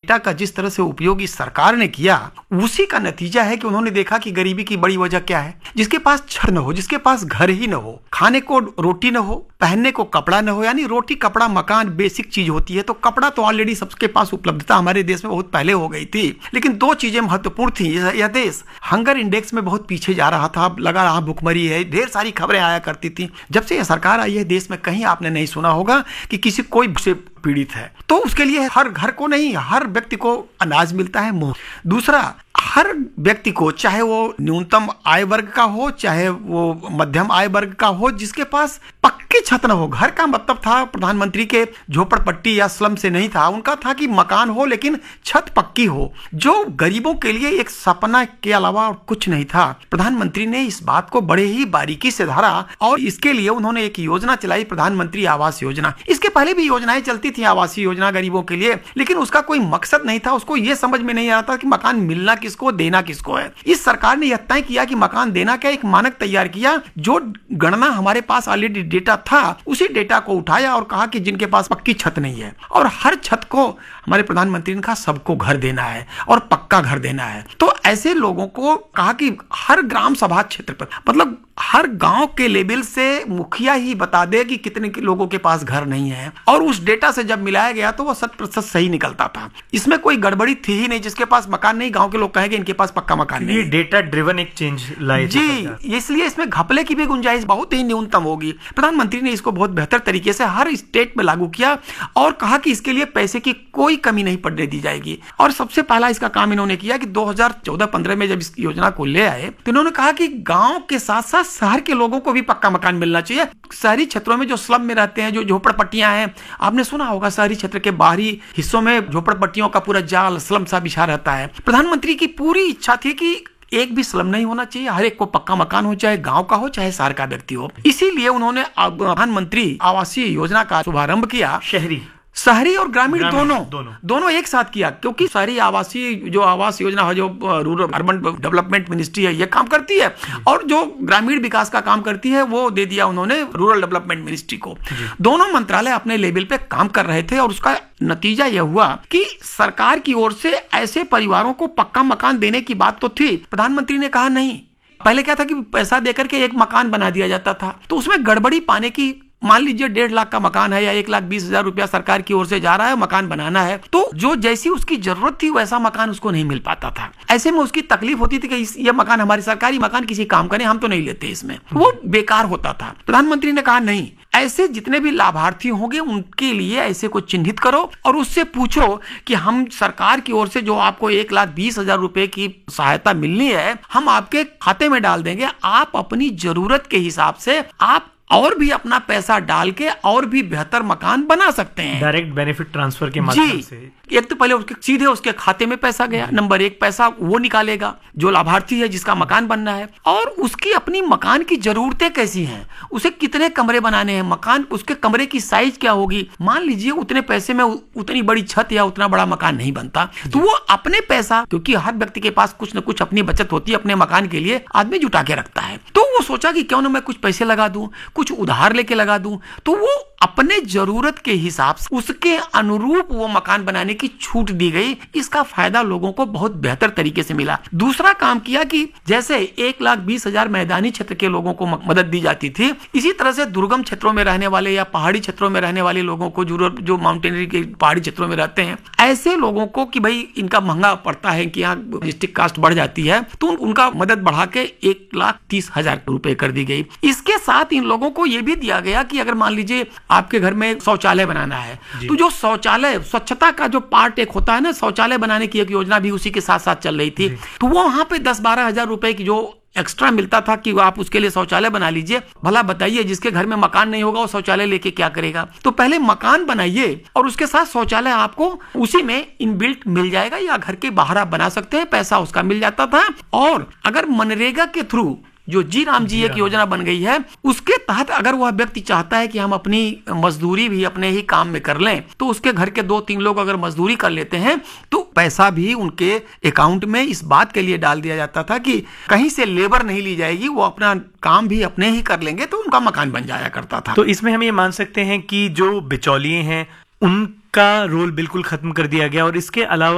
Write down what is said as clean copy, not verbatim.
Data का जिस तरह से उपयोग इस सरकार ने किया, उसी का नतीजा है कि उन्होंने देखा कि गरीबी की बड़ी वजह क्या है। जिसके पास छत न हो, जिसके पास घर ही न हो, खाने को रोटी न हो, पहनने को कपड़ा न हो, यानी रोटी कपड़ा मकान बेसिक चीज होती है, तो कपड़ा तो ऑलरेडी सबके पास उपलब्धता हमारे देश में बहुत पहले हो गई थी। लेकिन दो चीजें महत्वपूर्ण थी। यह देश हंगर इंडेक्स में बहुत पीछे जा रहा था, लगा रहा भुखमरी है, ढेर सारी खबरें आया करती थी। जब से यह सरकार आई है देश में कहीं आपने नहीं सुना होगा कि किसी कोई से पीड़ित है। तो उसके लिए हर घर को नहीं, हर व्यक्ति को अनाज मिलता है। दूसरा, हर व्यक्ति को, चाहे वो न्यूनतम आय वर्ग का हो, चाहे वो मध्यम आय वर्ग का हो, जिसके पास पक्की छत न हो। घर का मतलब था प्रधानमंत्री के झोपड़पट्टी या स्लम से नहीं था, उनका था कि मकान हो लेकिन छत पक्की हो, जो गरीबों के लिए एक सपना के अलावा और कुछ नहीं था। प्रधानमंत्री ने इस बात को बड़े ही बारीकी से धरा और इसके लिए उन्होंने एक योजना चलाई, प्रधानमंत्री आवास योजना। इसके पहले भी योजनाएं चलती थी, आवासीय योजना गरीबों के लिए, लेकिन उसका कोई मकसद नहीं था। उसको यह समझ में नहीं आता कि मकान मिलना किसको, देना किसको है। इस सरकार ने यह तय किया कि मकान देना क्या, एक मानक तैयार किया। जो गणना हमारे पास ऑलरेडी डेटा था, उसी डेटा को उठाया और कहा कि जिनके पास पक्की छत नहीं है, और हर छत को हमारे प्रधानमंत्री ने कहा सबको घर देना है और पक्का घर देना है। तो ऐसे लोगों को कहा कि हर ग्राम सभा क्षेत्र पर, मतलब हर गांव के लेवल से मुखिया ही बता दे कि कितने लोगों के पास घर नहीं है, और उस डेटा से जब मिलाया गया तो वो 100% सही निकलता था। इसमें कोई गड़बड़ी थी ही नहीं। जिसके पास मकान नहीं, गांव के लोग कहेंगे इनके पास पक्का मकान नहीं। डेटा ड्रिवन एक चेंज लाए जी, इसलिए इसमें घपले की भी गुंजाइश बहुत ही न्यूनतम होगी। प्रधानमंत्री ने इसको बहुत बेहतर तरीके से हर स्टेट में लागू किया और कहा कि इसके लिए पैसे की कोई कमी नहीं पड़ने दी जाएगी। और सबसे पहला इसका काम इन्होंने किया कि 2014-15 में जब इस योजना को ले आए तो इन्होंने कहा कि गांव के साथ साथ शहर के लोगों को भी पक्का मकान मिलना चाहिए। शहरी क्षेत्रों में जो स्लम में रहते हैं, जो झोपड़पट्टियां हैं, आपने सुना होगा शहरी क्षेत्र के बाहरी हिस्सों में झोपड़पट्टियों का पूरा जाल स्लम सा बिछा रहता है। प्रधानमंत्री की पूरी इच्छा थी कि एक भी स्लम नहीं होना चाहिए, हर एक को पक्का मकान हो, चाहे गांव का हो चाहे शहर का व्यक्ति हो। इसीलिए उन्होंने प्रधानमंत्री आवासीय योजना का शुभारंभ किया। शहरी और ग्रामीण दोनों एक साथ किया, क्योंकि शहरी आवासीय जो आवास योजना है, जो रूरल अर्बन डेवलपमेंट मिनिस्ट्री है, ये काम करती है, और जो ग्रामीण विकास का काम करती है वो दे दिया उन्होंने रूरल डेवलपमेंट मिनिस्ट्री को। दोनों मंत्रालय अपने लेवल पे काम कर रहे थे और उसका नतीजा यह हुआ कि सरकार की ओर से ऐसे परिवारों को पक्का मकान देने की बात तो थी। प्रधानमंत्री ने कहा नहीं। पहले क्या था कि पैसा देकर के एक मकान बना दिया जाता था, तो उसमें गड़बड़ी पाने की, मान लीजिए 1.5 लाख का मकान है या 1,20,000 रुपया सरकार की ओर से जा रहा है, मकान बनाना है, तो जो जैसी उसकी जरूरत थी वैसा मकान उसको नहीं मिल पाता था। ऐसे में उसकी तकलीफ होती थी कि ये मकान, हमारी सरकारी मकान किसी काम का नहीं, हम तो नहीं लेते इसमें, वो बेकार होता था। प्रधानमंत्री ने कहा नहीं, ऐसे जितने भी लाभार्थी होंगे उनके लिए ऐसे को चिन्हित करो और उससे पूछो कि हम सरकार की ओर से जो आपको 1,20,000 रुपए की सहायता मिलनी है, हम आपके खाते में डाल देंगे। आप अपनी जरूरत के हिसाब से आप और भी अपना पैसा डाल के और भी बेहतर मकान बना सकते हैं। डायरेक्ट बेनिफिट ट्रांसफर के माध्यम से। एक तो पहले सीधे उसके खाते में पैसा गया, नंबर 1 पैसा वो निकालेगा जो लाभार्थी है जिसका मकान बनना है, और उसकी अपनी मकान की जरूरतें कैसी हैं, उसे कितने कमरे बनाने हैं, मकान उसके कमरे की साइज क्या होगी। मान लीजिए उतने पैसे में उतनी बड़ी छत या उतना बड़ा मकान नहीं बनता, तो वो अपने पैसा, क्योंकि हर व्यक्ति के पास कुछ न कुछ अपनी बचत होती है, अपने मकान के लिए आदमी जुटा के रखता है, तो वो सोचा कि क्यों ना मैं कुछ पैसे लगा दूं, कुछ उधार लेके लगा दूं, तो वो अपने जरूरत के हिसाब से उसके अनुरूप वो मकान बनाने की छूट दी गई। इसका फायदा लोगों को बहुत बेहतर तरीके से मिला। दूसरा काम किया कि जैसे 1,20,000 मैदानी क्षेत्र के लोगों को मदद दी जाती थी, इसी तरह से दुर्गम क्षेत्रों में रहने वाले या पहाड़ी क्षेत्रों में रहने वाले लोगों को, जो माउंटेनरी के पहाड़ी क्षेत्रों में रहते हैं, ऐसे लोगों को कि भाई इनका महंगा पड़ता है, कि यहाँ डिस्ट्रिक्ट कास्ट बढ़ जाती है, तो उनका मदद बढ़ा के 1,30,000 रुपए कर दी गई। इसके साथ इन लोगों को यह भी दिया गया कि अगर मान लीजिए आपके घर में शौचालय बनाना है, तो जो शौचालय स्वच्छता का जो पार्ट एक होता है ना, शौचालय बनाने की एक योजना भी उसी के साथ साथ चल रही थी, तो वो वहां पे 10-12 हजार रुपए की जो एक्स्ट्रा मिलता था कि आप उसके लिए शौचालय बना लीजिए। भला बताइए, जिसके घर में मकान नहीं होगा वो शौचालय लेके क्या करेगा। तो पहले मकान बनाइए और उसके साथ शौचालय आपको उसी में इनबिल्ट मिल जाएगा, या घर के बाहर आप बना सकते हैं, पैसा उसका मिल जाता था। और अगर मनरेगा के थ्रू जो जी राम जी एक योजना बन गई है, उसके तहत अगर वह व्यक्ति चाहता है कि हम अपनी मजदूरी भी अपने ही काम में कर लें, तो उसके घर के 2-3 लोग अगर मजदूरी कर लेते हैं तो पैसा भी उनके अकाउंट में इस बात के लिए डाल दिया जाता था कि कहीं से लेबर नहीं ली जाएगी, वो अपना काम भी अपने ही कर लेंगे, तो उनका मकान बन जाया करता था। तो इसमें हम ये मान सकते हैं कि जो बिचौलिए हैं उनका रोल बिल्कुल खत्म कर दिया गया, और इसके अलावा